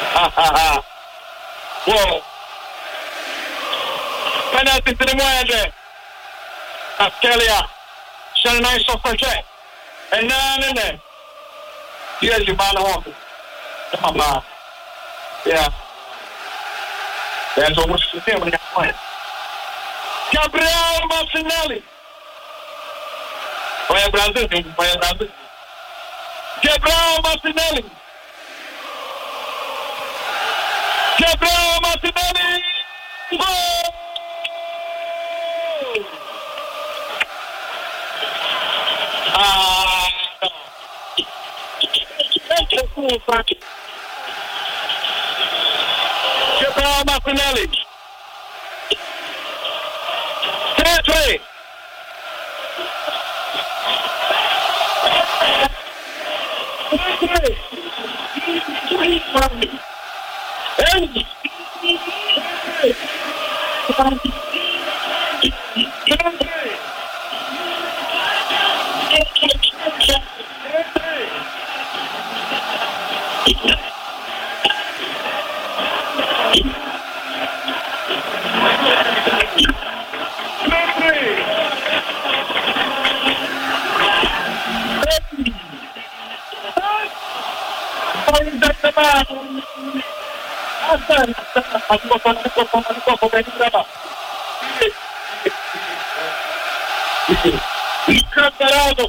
Whoa. Penalty to the Moyende. Askelia. Shannon Ice off the check. And none in there. Here's your ball home. Come on. Yeah. That's almost the same when you're playing. Gabriel Martinelli. Vai Brasil. Gabriel Martinelli. Gabriel Martinelli. Gol! Gabriel Martinelli. 3-3. Camperado.